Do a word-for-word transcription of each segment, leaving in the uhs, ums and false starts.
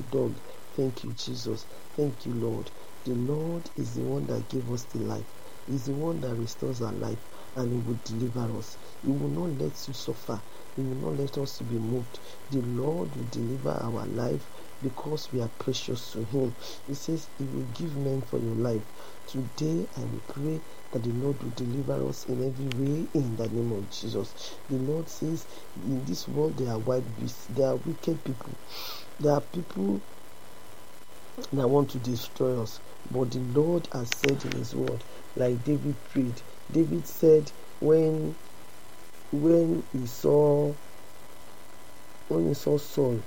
dog. Thank you, Jesus. Thank you, Lord. The Lord is the one that gave us the life. He's the one that restores our life, and He will deliver us. He will not let you suffer. He will not let us to be moved. The Lord will deliver our life because we are precious to Him. He says He will give men for your life. Today I will pray that the Lord will deliver us in every way in the name of Jesus. The Lord says in this world there are wild beasts, there are wicked people, there are people that want to destroy us. But the Lord has said in His word, like David prayed. David said when when he saw when he saw Saul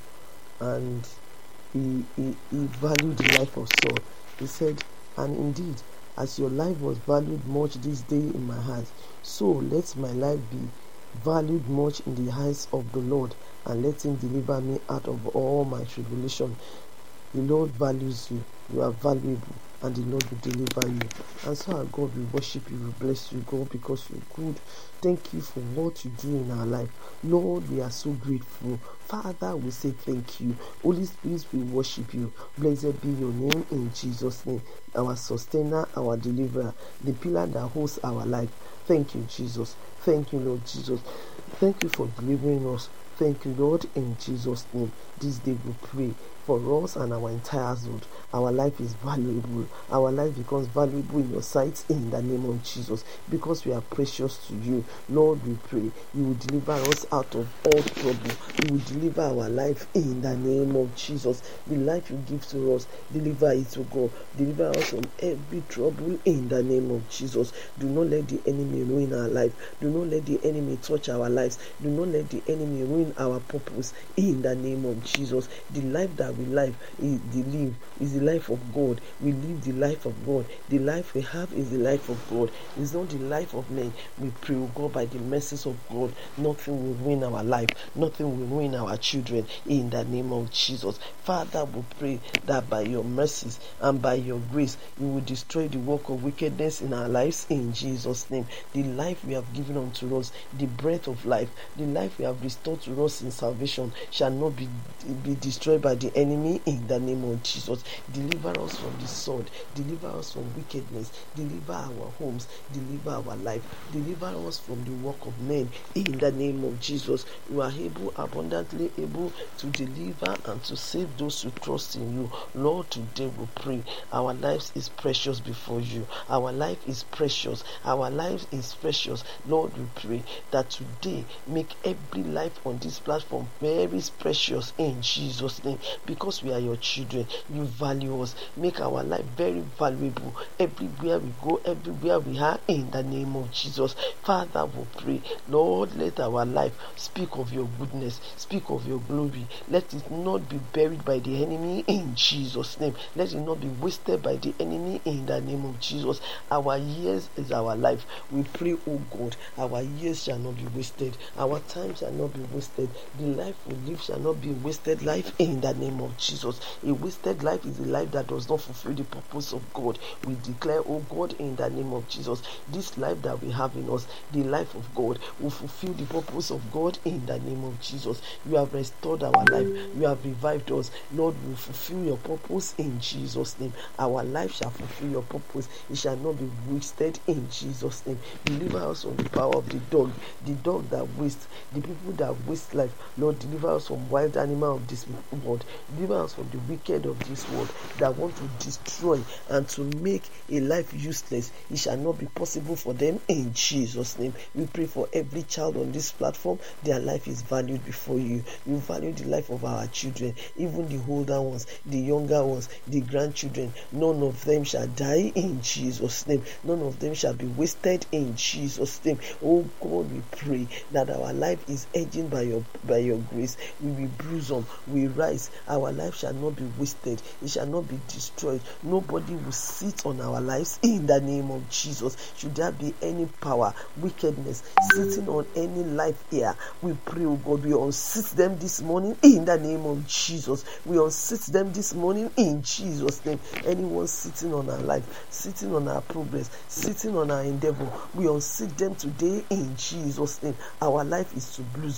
and he, he, he valued the life of Saul, he said, and indeed, as your life was valued much this day in my heart, so let my life be valued much in the eyes of the Lord, and let Him deliver me out of all my tribulation. The Lord values you. You are valuable, and the Lord will deliver you. And so our God will worship you, will bless you, God, because you're good. Thank you for what you do in our life. Lord, we are so grateful. Father, we say thank you. Holy Spirit, we worship you. Blessed be your name in Jesus' name. Our sustainer, our deliverer, the pillar that holds our life. Thank you, Jesus. Thank you, Lord Jesus. Thank you for delivering us. Thank you, Lord, in Jesus' name. This day we pray for us and our entire household. Our life is valuable. Our life becomes valuable in your sight in the name of Jesus, because we are precious to you. Lord, we pray you will deliver us out of all trouble. You will deliver our life in the name of Jesus. The life you give to us, deliver it to God. Deliver us from every trouble in the name of Jesus. Do not let the enemy ruin our life. Do not let the enemy touch our lives. Do not let the enemy ruin our purpose in the name of Jesus. The life that we live is the live is the life of God. We live the life of God. The life we have is the life of God. It's not the life of men. We pray, oh God, by the mercies of God, nothing will ruin our life. Nothing will ruin our children in the name of Jesus. Father, we pray that by your mercies and by your grace, you will destroy the work of wickedness in our lives in Jesus' name. The life we have given unto us, the breath of life, the life we have restored to us in salvation shall not be, be destroyed by the enemy in the name of Jesus. Deliver us from the sword, deliver us from wickedness, deliver our homes, deliver our life, deliver us from the work of men in the name of Jesus. You are able, abundantly able to deliver and to save those who trust in you. Lord, today we pray our lives is precious before you. Our life is precious. Our life is precious. Lord, we pray that today make every life on this platform very precious in Jesus' name, because we are your children. You value us. Make our life very valuable everywhere we go, everywhere we are in the name of Jesus. Father, we pray, Lord, let our life speak of your goodness, speak of your glory. Let it not be buried by the enemy in Jesus' name. Let it not be wasted by the enemy in the name of Jesus. Our years is our life. We pray, oh God, our years shall not be wasted. Our time shall not be wasted. The life we live shall not be wasted life in the name of Jesus. A wasted life is a life that does not fulfill the purpose of God. We declare, oh God, in the name of Jesus, this life that we have in us, the life of God, will fulfill the purpose of God in the name of Jesus. You have restored our life. You have revived us. Lord, will fulfill your purpose in Jesus' name. Our life shall fulfill your purpose. It shall not be wasted in Jesus' name. Deliver us from the power of the dog, the dog that wastes, the people that waste life. Lord, deliver us from wild animal of this world. Deliver us from the wicked of this world that want to destroy and to make a life useless. It shall not be possible for them in Jesus' name. We pray for every child on this platform. Their life is valued before you. You value the life of our children, even the older ones, the younger ones, the grandchildren. None of them shall die in Jesus' name. None of them shall be wasted in Jesus' name. Oh God, we pray that our life is edging by your by your grace. We will bruise on, we rise. Our life shall not be wasted. It shall not be destroyed. Nobody will sit on our lives in the name of Jesus. Should there be any power, wickedness sitting on any life here, we pray, oh God, we unseat them this morning in the name of Jesus. We unseat them this morning in Jesus' name. Anyone sitting on our life, sitting on our progress, sitting on our endeavor, we unseat them today in Jesus' name. Our life is to blossom.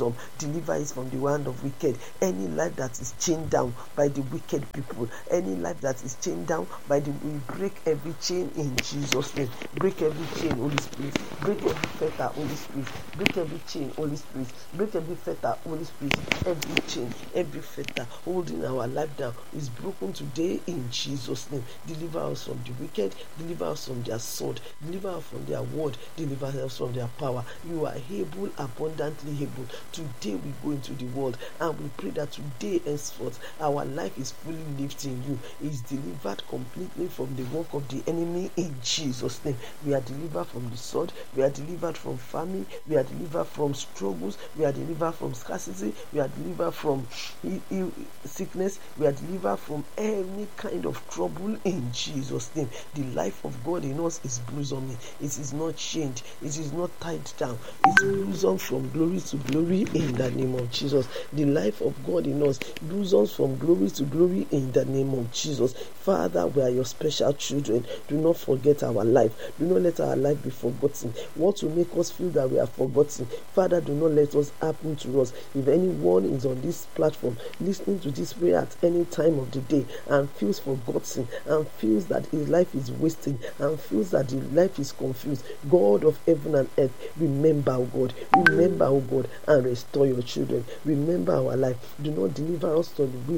deliver us from the hand of wicked. Any life that is chained down by the wicked people, any life that is chained down by the, we break every chain in Jesus' name. Break every chain, Holy Spirit. Break every fetter, Holy Spirit. Break every chain, Holy Spirit. Break every fetter, Holy Spirit. Every chain, every fetter holding our life down is broken today in Jesus' name. Deliver us from the wicked. Deliver us from their sword. Deliver us from their word. Deliver us from their power. You are able, abundantly able. Today we go into the world and we pray that today henceforth our life is fully lived in you, is delivered completely from the work of the enemy in Jesus' name. We are delivered from the sword. We are delivered from famine. We are delivered from struggles. We are delivered from scarcity. We are delivered from sickness. We are delivered from any kind of trouble in Jesus' name. The life of God in us is blossom. It is not chained. It is not tied down. It's blossom from glory to glory in the name of Jesus. The life of God in us blossoms from glory to glory in the name of Jesus. Father, we are your special children. Do not forget our life. Do not let our life be forgotten. What will make us feel that we are forgotten? Father, do not let us happen to us. If anyone is on this platform listening to this prayer at any time of the day and feels forgotten and feels that his life is wasting and feels that his life is confused, God of heaven and earth, remember, oh God, remember, oh God, and restore your children. Remember our life. Do not deliver us to the weak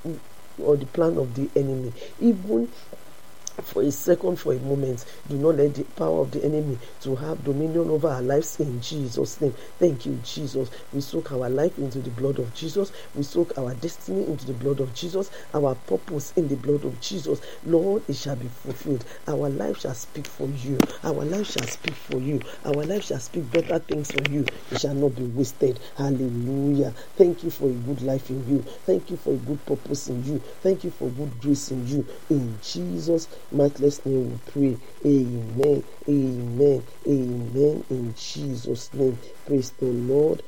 or the plan of the enemy. Even for a second, for a moment, do not let the power of the enemy to have dominion over our lives in Jesus' name. Thank you, Jesus. We soak our life into the blood of Jesus. We soak our destiny into the blood of Jesus. Our purpose in the blood of Jesus. Lord, it shall be fulfilled. Our life shall speak for you. Our life shall speak for you. Our life shall speak better things for you. It shall not be wasted. Hallelujah. Thank you for a good life in you. Thank you for a good purpose in you. Thank you for good grace in you. In Jesus' matchless name we pray. Amen. Amen. Amen. In Jesus' name. Praise the Lord.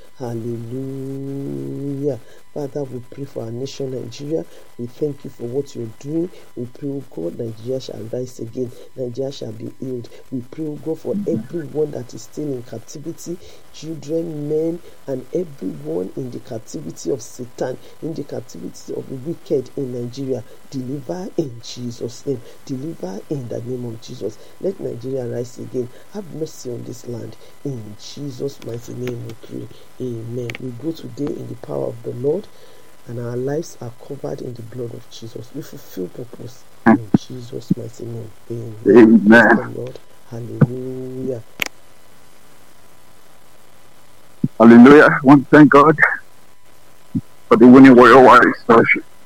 Hallelujah. Father, we pray for our nation, Nigeria. We thank you for what you're doing. We pray, oh God, Nigeria shall rise again. Nigeria shall be healed. We pray, oh God, for everyone that is still in captivity, children, men, and everyone in the captivity of Satan, in the captivity of the wicked in Nigeria. Deliver in Jesus' name. Deliver in the name of Jesus. Let Nigeria rise again. Have mercy on this land. In Jesus' mighty name we pray. Amen. We go today in the power of the Lord, and our lives are covered in the blood of Jesus. We fulfill purpose in Jesus' mighty name. Amen. Amen. Praise the Lord. Hallelujah. Hallelujah. I want to thank God for the Winning Warrior Warriors Fellowship.